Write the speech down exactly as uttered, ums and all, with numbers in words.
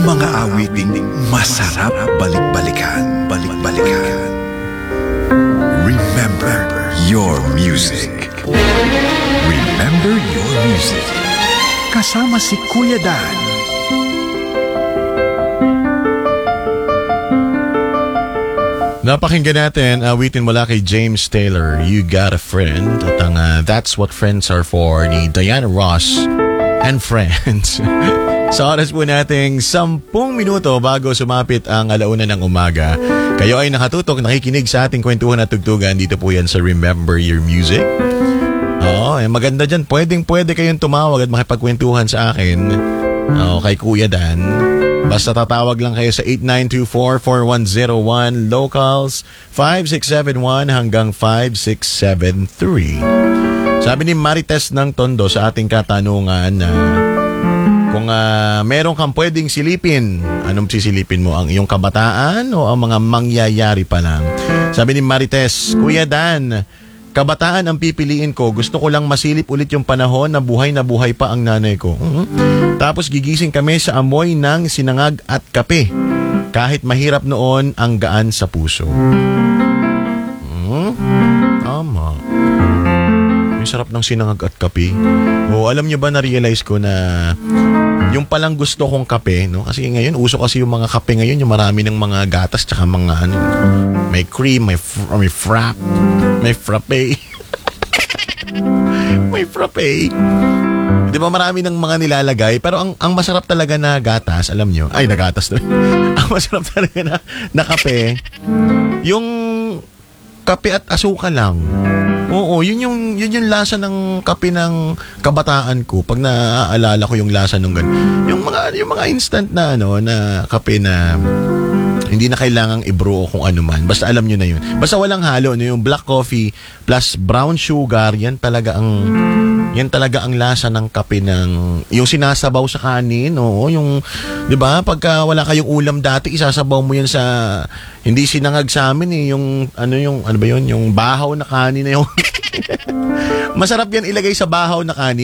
Mga awiting masarap balik-balikan, balik-balikan. Remember your music. Remember your music. Kasama si Kuya Dan. Napakinggan natin, awitin mula kay James Taylor, You Got a Friend. At ang uh, That's What Friends Are For ni Diana Ross and Friends. Sa oras po nating sampung minuto bago sumapit ang alauna ng umaga. Kayo ay nakatutok, nakikinig sa ating kwentuhan at tugtugan. Dito po yan sa Remember Your Music. Oo, eh, maganda dyan. Pwedeng pwede kayong tumawag at makipagkwentuhan sa akin. Oo, kay Kuya Dan. Basta tatawag lang kayo sa eight nine two four, four one zero one, locals five six seven one hanggang five six seven three. Sabi ni Marites ng Tondo sa ating katanungan na kung uh, meron kang pwedeng silipin, anong sisilipin mo? Ang iyong kabataan o ang mga mangyayari pa lang? Sabi ni Marites, Kuya Dan, kabataan ang pipiliin ko. Gusto ko lang masilip ulit yung panahon na buhay na buhay pa ang nanay ko. Uh-huh. Tapos gigising kami sa amoy ng sinangag at kape. Kahit mahirap noon, ang gaan sa puso. Uh-huh. Tama. May sarap ng sinangag at kape. O, alam nyo ba, na-realize ko na yung palang gusto kong kape, no? Kasi ngayon, uso kasi yung mga kape ngayon, yung marami ng mga gatas tsaka mga ano, may cream, may, fr- may frap, may frappe. May frappe. Di ba marami ng mga nilalagay? Pero ang ang masarap talaga na gatas, alam nyo, ay, na gatas na. Ang masarap talaga na, na kape, yung kape at asukal lang. Oo, yun yung, yun yung lasa ng kape ng kabataan ko pag naaalala ko yung lasa ng ganun. Yung mga, yung mga instant na, ano, na kape na hindi na kailangang i-brew o kung ano man. Basta alam nyo na yun. Basta walang halo, no? Yung black coffee plus brown sugar, yan talaga ang, yan talaga ang lasa ng kape ng, yung sinasabaw sa kanin, oo, yung, di ba, pagka wala kayong ulam dati, isasabaw mo yan sa, hindi sinangag sa amin eh, yung, ano yung, ano ba yun, yung bahaw na kanin na yung, masarap yan ilagay sa bahaw na kanin.